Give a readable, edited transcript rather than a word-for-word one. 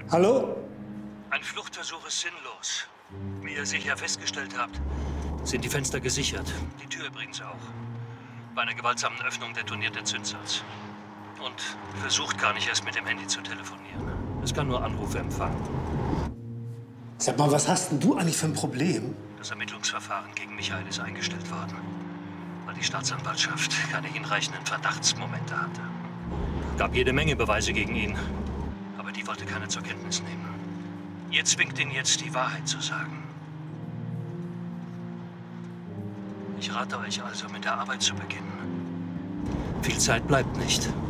Hallo? Ein Fluchtversuch ist sinnlos. Wie ihr sicher festgestellt habt, sind die Fenster gesichert. Die Tür übrigens auch. Bei einer gewaltsamen Öffnung detoniert der Zündsatz. Und versucht gar nicht erst mit dem Handy zu telefonieren. Es kann nur Anrufe empfangen. Sag mal, was hast denn du eigentlich für ein Problem? Das Ermittlungsverfahren gegen Michael ist eingestellt worden, weil die Staatsanwaltschaft keine hinreichenden Verdachtsmomente hatte. Gab jede Menge Beweise gegen ihn, aber die wollte keiner zur Kenntnis nehmen. Ihr zwingt ihn jetzt, die Wahrheit zu sagen. Ich rate euch also, mit der Arbeit zu beginnen. Viel Zeit bleibt nicht.